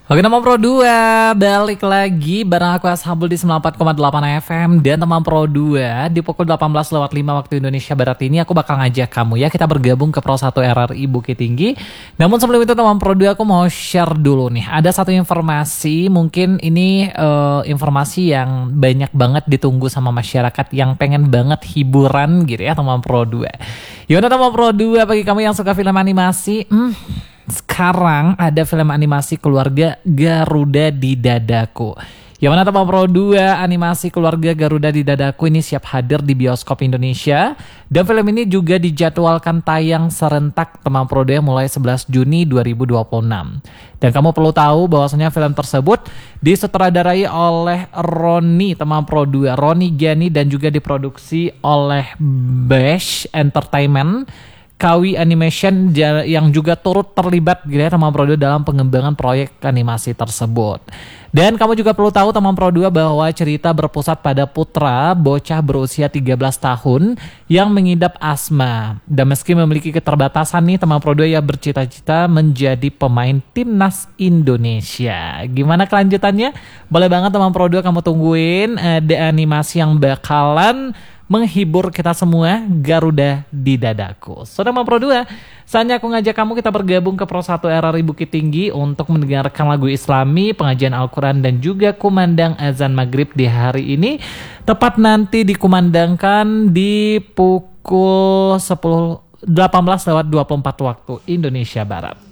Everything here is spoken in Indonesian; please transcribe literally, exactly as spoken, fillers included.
Oke teman Pro dua, balik lagi bareng aku Ashabul di sembilan puluh empat koma delapan F M. Dan teman Pro dua, di pukul delapan belas lewat lima waktu Indonesia Barat ini aku bakal ngajak kamu ya, kita bergabung ke Pro satu R R I Bukit Tinggi. Namun sebelum itu teman Pro dua, aku mau share dulu nih, ada satu informasi, mungkin ini uh, informasi yang banyak banget ditunggu sama masyarakat yang pengen banget hiburan gitu ya teman Pro dua. Yaudah teman Pro dua, bagi kamu yang suka film animasi, hmm, sekarang ada film animasi keluarga Garuda di Dadaku. Yang mana teman Pro dua, animasi keluarga Garuda di Dadaku ini siap hadir di bioskop Indonesia. Dan film ini juga dijadwalkan tayang serentak teman Pro dua mulai sebelas Juni dua ribu dua puluh enam. Dan kamu perlu tahu bahwasanya film tersebut disutradarai oleh Roni teman Pro dua, Roni Giani, dan juga diproduksi oleh Bash Entertainment, Kawi Animation yang juga turut terlibat gitu ya teman Pro dua dalam pengembangan proyek animasi tersebut. Dan kamu juga perlu tahu teman Pro dua bahwa cerita berpusat pada putra bocah berusia tiga belas tahun yang mengidap asma. Dan meski memiliki keterbatasan nih teman Pro dua ya bercita-cita menjadi pemain timnas Indonesia. Gimana kelanjutannya? Boleh banget teman Pro dua kamu tungguin ada animasi yang bakalan menghibur kita semua, Garuda di Dadaku. So teman Pro dua, saatnya aku ngajak kamu kita bergabung ke Pro satu R R I Bukit Tinggi untuk mendengarkan lagu Islami, pengajian Al-Quran, dan juga kumandang azan maghrib di hari ini. Tepat nanti dikumandangkan di pukul sepuluh delapan belas lewat dua puluh empat waktu Indonesia Barat.